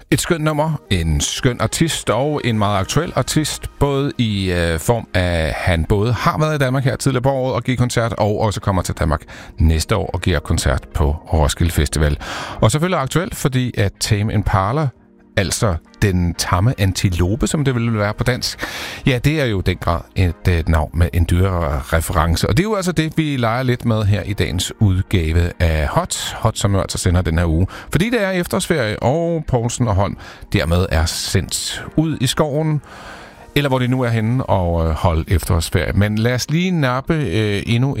Et skønt nummer, en skøn artist og en meget aktuel artist, både i form af, at han både har været i Danmark her tidligere på året og giver koncert, og også kommer til Danmark næste år og giver koncert på Roskilde Festival. Og selvfølgelig aktuelt, fordi at Tame Impala, altså den tamme antilope, som det ville være på dansk, ja, det er jo den grad et navn med en dyrere reference. Og det er jo altså det, vi leger lidt med her i dagens udgave af Hot, som jo altså sender den her uge. Fordi det er efterårsferie, og Poulsen og Holm dermed er sendt ud i skoven, eller hvor de nu er henne og holde efterårsferie. Men lad os lige nappe endnu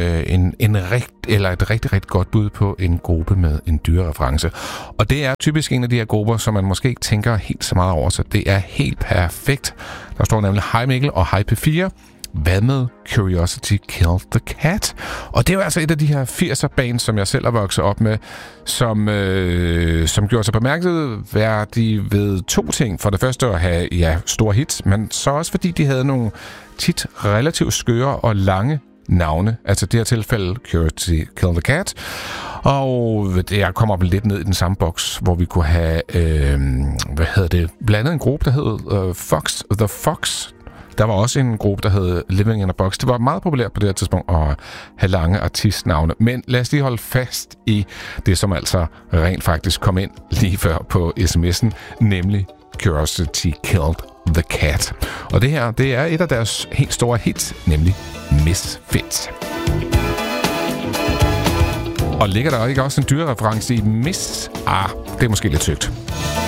et rigtig godt bud på en gruppe med en dyrereference. Og det er typisk en af de her grupper, som man måske ikke tænker helt så meget over, så det er helt perfekt. Der står nemlig Hej Mikkel og Hej P4. Hvad med Curiosity Killed the Cat? Og det er jo altså et af de her 80'er bands, som jeg selv har vokset op med, som gjorde sig bemærkelsesværdige ved to ting. For det første at have store hits, men så også fordi de havde nogle tit relativt skøre og lange navne. Altså det her tilfælde Curiosity Killed the Cat. Og jeg kommer op lidt ned i den samme boks, hvor vi kunne have blandt andet en gruppe, der hed The Fox. Der var også en gruppe, der hed Living in a Box. Det var meget populært på det her tidspunkt at have lange artistnavne. Men lad os lige holde fast i det, som altså rent faktisk kom ind lige før på sms'en, nemlig Curiosity Killed the Cat. Og det her, det er et af deres helt store hits, nemlig Misfits. Og ligger der ikke også en dyrereference i Miss? Det er måske lidt søgt.